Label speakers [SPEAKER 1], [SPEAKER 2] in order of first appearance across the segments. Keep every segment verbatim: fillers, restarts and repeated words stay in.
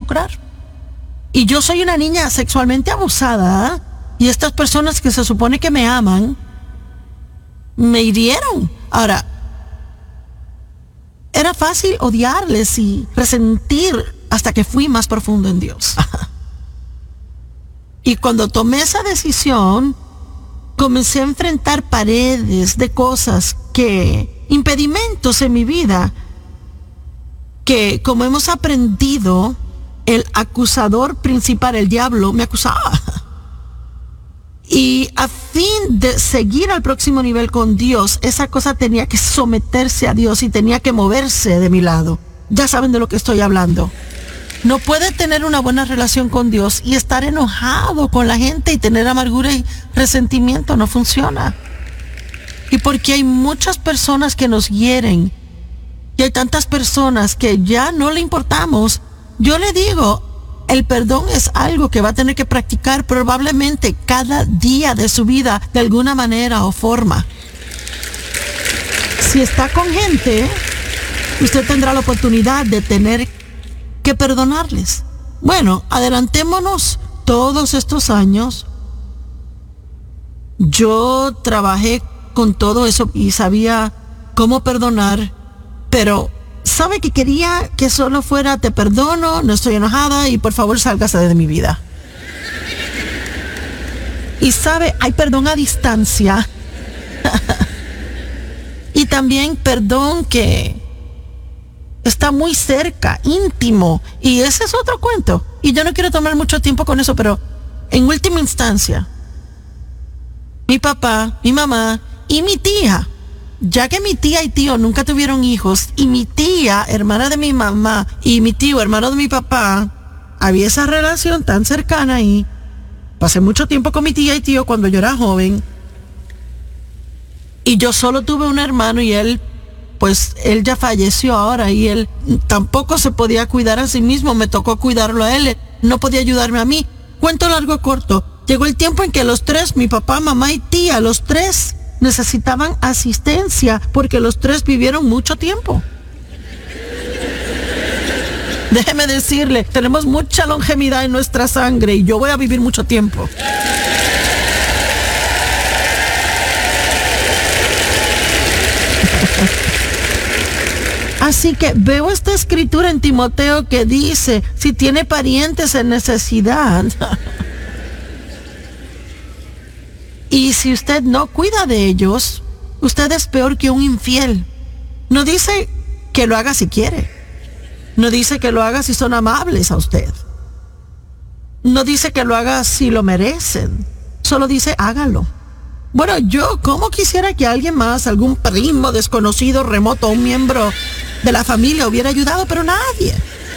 [SPEAKER 1] involucrar. Y yo soy una niña sexualmente abusada, ¿eh? Y estas personas que se supone que me aman, me hirieron. Ahora, era fácil odiarles y resentir hasta que fui más profundo en Dios. Y cuando tomé esa decisión, comencé a enfrentar paredes de cosas que, impedimentos en mi vida, que como hemos aprendido, el acusador principal, el diablo, me acusaba. Y a fin de seguir al próximo nivel con Dios, esa cosa tenía que someterse a Dios y tenía que moverse de mi lado. Ya saben de lo que estoy hablando. No puede tener una buena relación con Dios y estar enojado con la gente y tener amargura y resentimiento. No funciona. Y porque hay muchas personas que nos hieren y hay tantas personas que ya no le importamos, yo le digo, el perdón es algo que va a tener que practicar probablemente cada día de su vida de alguna manera o forma. Si está con gente, usted tendrá la oportunidad de tener que perdonarles. Bueno, adelantémonos todos estos años. Yo trabajé con todo eso y sabía cómo perdonar, pero sabe que quería que solo fuera te perdono, no estoy enojada y por favor sálgase de mi vida. Y sabe, hay perdón a distancia y también perdón que está muy cerca, íntimo, y ese es otro cuento. Y yo no quiero tomar mucho tiempo con eso, pero en última instancia, mi papá, mi mamá y mi tía, ya que mi tía y tío nunca tuvieron hijos, y mi tía, hermana de mi mamá, y mi tío, hermano de mi papá, había esa relación tan cercana ahí. Pasé mucho tiempo con mi tía y tío cuando yo era joven, y yo solo tuve un hermano y él, pues él ya falleció ahora y él tampoco se podía cuidar a sí mismo, me tocó cuidarlo a él, no podía ayudarme a mí. Cuento largo corto, llegó el tiempo en que los tres, mi papá, mamá y tía, los tres necesitaban asistencia porque los tres vivieron mucho tiempo. Déjeme decirle, tenemos mucha longevidad en nuestra sangre y yo voy a vivir mucho tiempo. Así que veo esta escritura en Timoteo que dice, si tiene parientes en necesidad, y si usted no cuida de ellos, usted es peor que un infiel. No dice que lo haga si quiere. No dice que lo haga si son amables a usted. No dice que lo haga si lo merecen. Solo dice hágalo. Bueno, yo como quisiera que alguien más, algún primo desconocido, remoto, un miembro de la familia hubiera ayudado, pero nadie.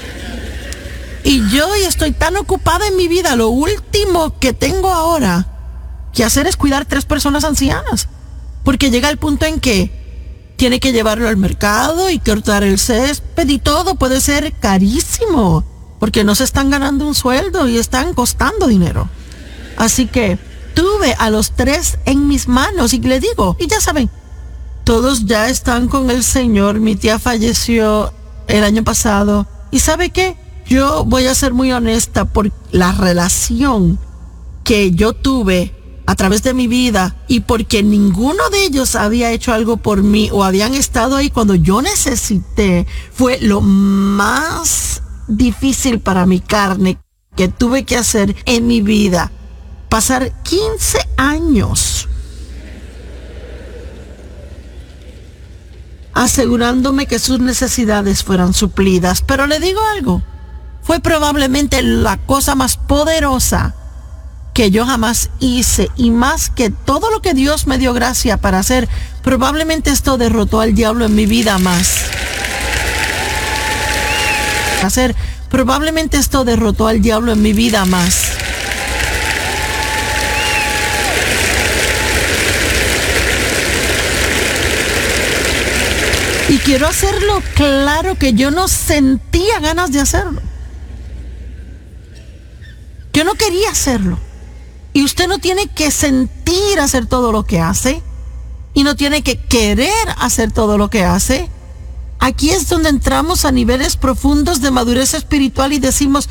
[SPEAKER 1] Y yo estoy tan ocupada en mi vida, lo último que tengo ahora que hacer es cuidar tres personas ancianas, porque llega el punto en que tiene que llevarlo al mercado y cortar el césped y todo puede ser carísimo, porque no se están ganando un sueldo y están costando dinero. Así que tuve a los tres en mis manos y le digo, y ya saben, todos ya están con el Señor. Mi tía falleció el año pasado y ¿sabe qué? Yo voy a ser muy honesta por la relación que yo tuve a través de mi vida y porque ninguno de ellos había hecho algo por mí o habían estado ahí cuando yo necesité. Fue lo más difícil para mi carne que tuve que hacer en mi vida. Pasar quince años asegurándome que sus necesidades fueran suplidas. Pero le digo algo, fue probablemente la cosa más poderosa que yo jamás hice, y más que todo lo que Dios me dio gracia para hacer, probablemente esto derrotó al diablo en mi vida más. Hacer, probablemente esto derrotó al diablo en mi vida más. Y quiero hacerlo claro que yo no sentía ganas de hacerlo. Yo no quería hacerlo. Y usted no tiene que sentir hacer todo lo que hace. Y no tiene que querer hacer todo lo que hace. Aquí es donde entramos a niveles profundos de madurez espiritual y decimos,